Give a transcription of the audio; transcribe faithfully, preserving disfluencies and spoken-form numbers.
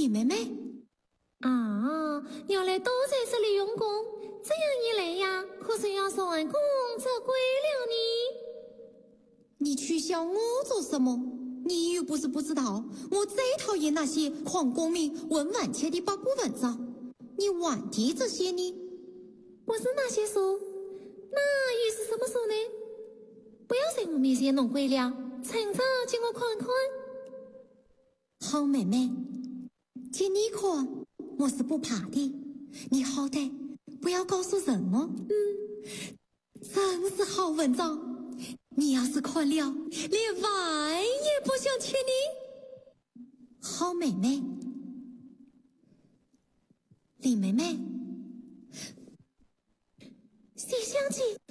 李妹妹。 啊，要来多在这里用功，这样一来呀，可是要算功责归了你。你取笑我做什么？你又不是不知道，我最讨厌那些狂功名问万千的八股文章。你忘记这些呢？ 不是那些书，那又是什么书呢？不要在我面前弄鬼了，趁早请我看看。 好妹妹，请你看，我是不怕的。你好歹不要告诉人哦。 嗯， 真是好文章，你要是看了，连碗也不想欠你。好妹妹，李妹妹， 谁想起